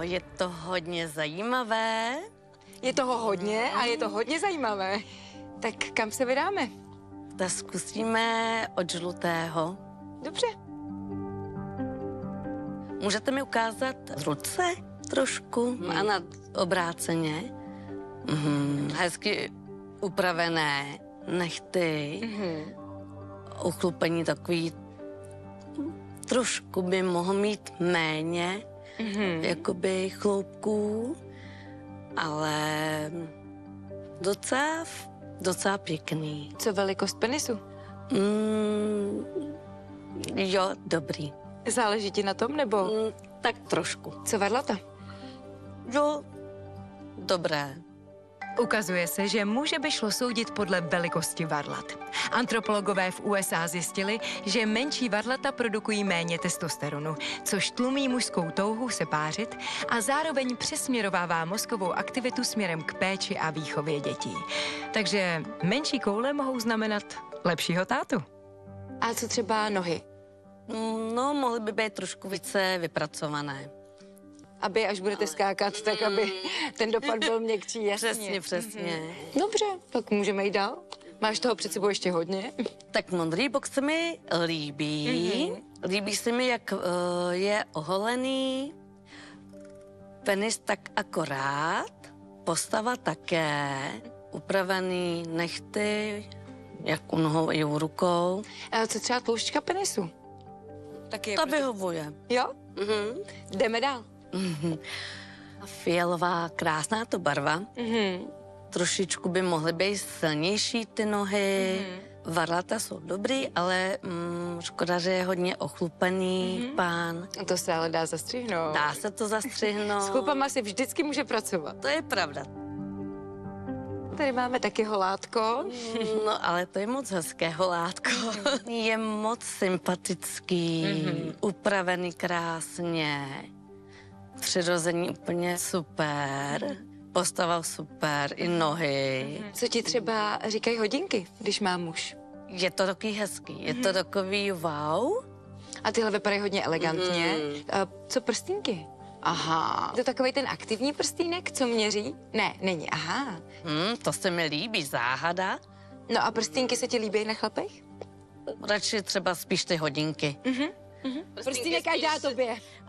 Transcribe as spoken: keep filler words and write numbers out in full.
je to hodně zajímavé. Je toho hodně a je to hodně zajímavé. Tak kam se vydáme? Tak zkusíme od žlutého. Dobře. Můžete mi ukázat ruce trošku? Hmm. A na obráceně. Mhm. Hezky upravené nechty. Mhm. Uchlupení takový trošku by mohl mít méně, mhm. jakoby chloupků, ale docela, docela pěkný. Co velikost penisu? Mm, jo, dobrý. Záleží ti na tom, nebo? Mm, tak trošku. Co varlata? Jo, dobré. Ukazuje se, že muže by šlo soudit podle velikosti varlat. Antropologové v U S A zjistili, že menší varlata produkují méně testosteronu, což tlumí mužskou touhu se pářit a zároveň přesměrovává mozkovou aktivitu směrem k péči a výchově dětí. Takže menší koule mohou znamenat lepšího tátu. A co třeba nohy? No, mohly by být trošku více vypracované. Aby až budete skákat, tak aby ten dopad byl měkčí, jasně. Přesně, přesně. Mm-hmm. Dobře, tak můžeme jít dál. Máš toho před sebou ještě hodně. Tak modrý box se mi líbí. Mm-hmm. Líbí se mi, jak uh, je oholený, penis tak akorát, postava také, upravený nechty, jak u nohou i u rukou. A co třeba tloušťka penisu? Taky Ta vyhovuje. Jo? Mm-hmm. Jdeme dál. Mm-hmm. Fialová, krásná to barva. Mm-hmm. Trošičku by mohly být silnější ty nohy. Mm-hmm. Varlata jsou dobrý, ale mm, škoda, že je hodně ochlupený mm-hmm. pán. To se ale dá zastřihnout. Dá se to zastřihnout. S chlupama si vždycky může pracovat. To je pravda. Tady máme taky holátko. No, ale to je moc hezké holátko. Je moc sympatický, mm-hmm. upravený krásně. Přirození úplně super, postava super, i nohy. Co ti třeba říkají hodinky, když má muž? Je to takový hezký, je to takový wow. A tyhle vypadají hodně elegantně. Mm. A co prstínky? Aha. Je to takový ten aktivní prstínek, co měří? Ne, není, aha. Hmm, to se mi líbí, záhada. No a prstínky se ti líbí na chlapech? Radši třeba spíš ty hodinky. Mhm. Mm-hmm. Prstínek ať dá tobě.